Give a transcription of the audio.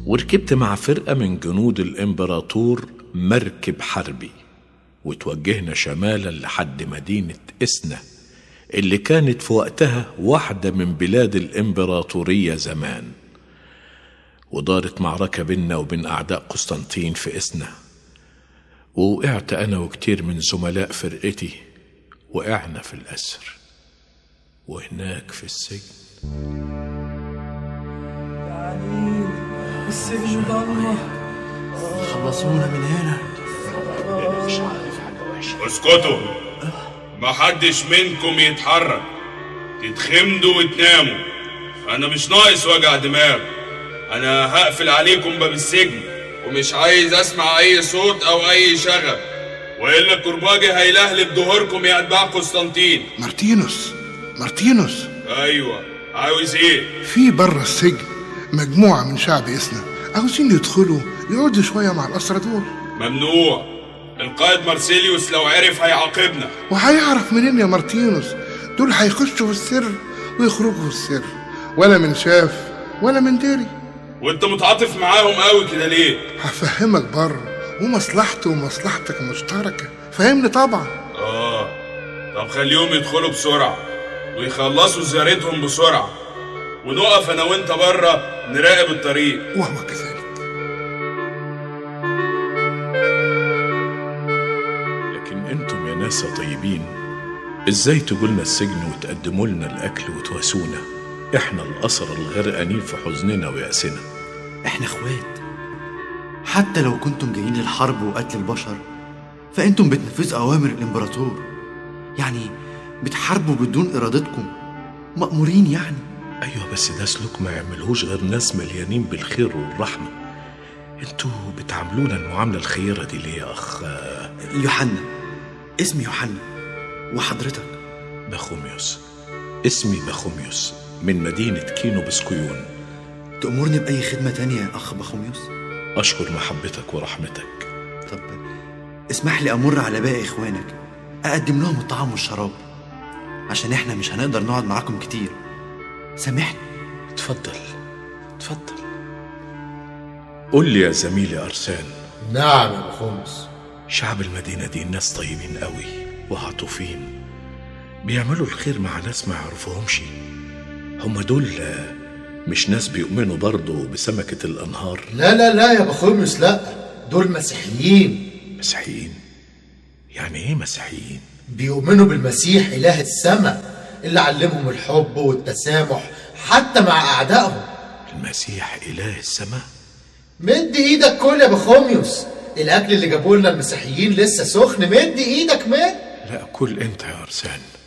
وركبت مع فرقة من جنود الإمبراطور مركب حربي، وتوجهنا شمالا لحد مدينة إسنا اللي كانت في وقتها واحدة من بلاد الإمبراطورية زمان. ودارت معركة بيننا وبين أعداء قسطنطين في إسنا، ووقعت أنا وكتير من زملاء فرقتي، وقعنا في الأسر وهناك في السجن. يعني السجن ضلمة، خلصونا من هنا. مش عارف حاجة وحشة. اسكتوا، محدش منكم يتحرك، تتخمدوا وتناموا. انا مش ناقص وجع دماغ. انا هقفل عليكم باب السجن، ومش عايز اسمع اي صوت او اي شغب، والا الكرباجي هيلهلب ظهوركم يا اتباع قسطنطين. مارتينوس. ايوه، عاوز ايه؟ في بره السجن مجموعة من شعب إسنا عاوزين يدخلوا يقعدوا شوية مع الأسرى دول. ممنوع. القائد مارسيليوس لو عرف هيعاقبنا. وهيعرف منين يا مارتينوس؟ دول هيخشوا في السر ويخرجوا في السر، ولا من شاف ولا من داري. وانت متعاطف معاهم قوي كده ليه؟ هفهمك بره، ومصلحته ومصلحتك مشتركة، فهمني طبعا. طب خليهم يدخلوا بسرعة ويخلصوا زيارتهم بسرعة، ونقف انا وانت بره نراقب الطريق. وهو كذلك. لكن انتم يا ناس طيبين، ازاي تجولنا السجن وتقدموا لنا الاكل وتواسونا؟ احنا الاسرى الغرقانين في حزننا ويأسنا. احنا اخوات، حتى لو كنتم جايين للحرب وقتل البشر فانتم بتنفذوا اوامر الامبراطور، يعني بتحاربوا بدون ارادتكم، مأمورين يعني. ايوه، بس ده سلوك ما يعملهوش غير ناس مليانين بالخير والرحمة. انتوا بتعاملونا المعاملة الخيرة دي ليه يا اخ؟ يوحنا، اسمي يوحنا. وحضرتك؟ بخوميوس. اسمي بخوميوس من مدينة كينو بسكويون. تأمرني بأي خدمة تانية يا أخ بخوميوس؟ أشكر محبتك ورحمتك. طب اسمح لي أمر على باقي إخوانك، أقدم لهم الطعام والشراب، عشان إحنا مش هنقدر نقعد معاكم كتير. سامحني. اتفضل. قول لي يا زميلي أرسان. نعم يا بخوميوس. شعب المدينة دي الناس طيبين قوي وعطوفين، بيعملوا الخير مع ناس ما يعرفوهمش. هم دول مش ناس بيؤمنوا برضو بسمكة الأنهار؟ لا يا بخوميوس، لا، دول مسيحيين. مسيحيين؟ يعني ايه مسيحيين؟ بيؤمنوا بالمسيح إله السماء اللي علمهم الحب والتسامح حتى مع أعدائهم. المسيح إله السماء؟ مد ايدك كل يا بخوميوس، الأكل اللي جابوه لنا المسيحيين لسه سخن. مد ايدك. لا، كل انت يا أرسان.